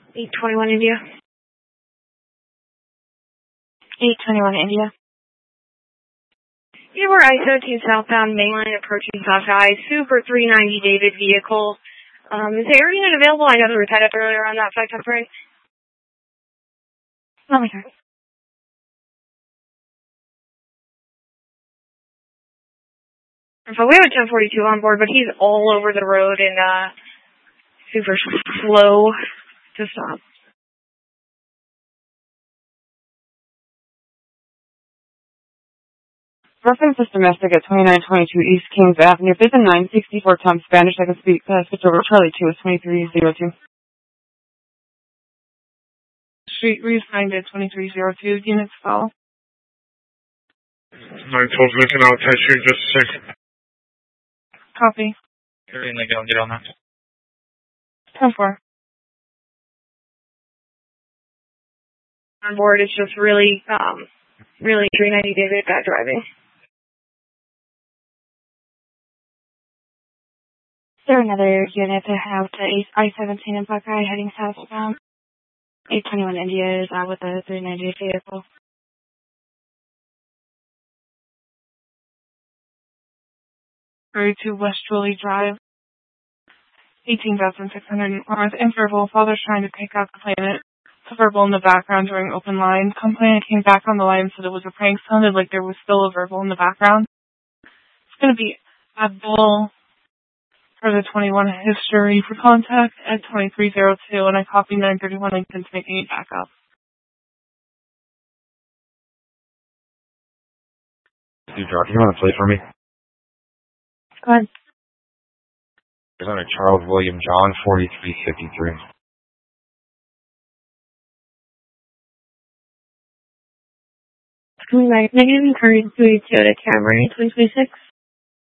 821 India. 821 India. Yeah, we're I-17 southbound mainline approaching Sockeye. Super 390 David vehicle. Is the air unit available? I know that we've had it earlier on that flight time frame. Let me check. So we have a 1042 on board, but he's all over the road and super slow to stop. Reference is domestic at 2922 East Kings Avenue. If there's a 964 Tom Spanish, I can switch over. Charlie 2 is 2302. Street reassigned at 2302. Units follow. 912 Lincoln, I'll text you in just a second. Copy. Lincoln, I'll get on that. 10-4. On board, it's just really 390 David bad driving. Is there another unit to have to I-17 in Buckeye heading southbound? 821 India is out with a 390 vehicle. 32 West Julie Drive. 18,600 north. Interval. Father's trying to pick up the planet. It's a verbal in the background during open line. Complainant came back on the line and said it was a prank. Sounded like there was still a verbal in the background. It's going to be Abdul for the 21 history for contact at 2302, and I copied 931 Lincoln's making it back up. You want to play for me? Go ahead. There's under Charles William John, 4353. Negative encouraged to Toyota Camry 2026.